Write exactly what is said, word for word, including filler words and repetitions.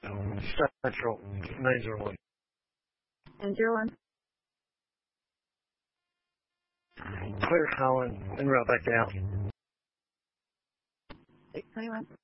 Central nine zero one. And zero one. Clear Holland, en route back to Al. six twenty-one.